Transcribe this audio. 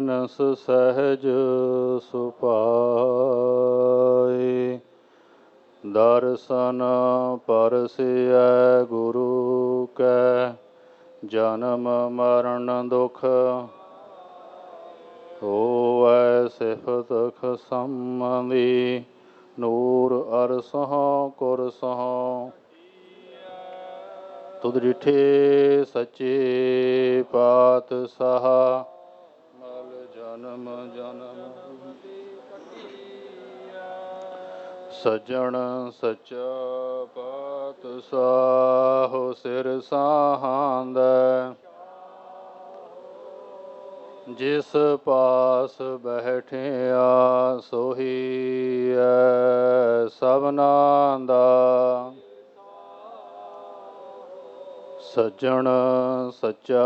ਅਹਨਸ ਸਹਿਜ ਸੁਭਾਏ। ਦਰਸ਼ਨ ਪਰਸਿਐ ਗੁਰੂ ਕੈ, ਜਨਮ ਮਰਨ ਦੁਖ ਹੋਵੈ ਸਿਫਤ ਖਸਮੀ। ਨੂਰ ਅਰਸਹੁ ਕੁਰਸਹੁ ਤੁਧ ਡਿਠੇ ਸੱਚੇ ਪਾਤਸ਼ਾਹ। ਮਲ ਜਨਮ ਜਨਮ ਸੱਜਣ ਸੱਚਾ ਪਾਤਸ਼ਾਹ ਸਿਰ ਸਾਹਾਂਦੈ। ਜਿਸ ਪਾਸ ਬੈਠਿਆ ਸੋਹੀਐ ਸਭਨਾ ਦਾ। ਸੱਜਣ ਸੱਚਾ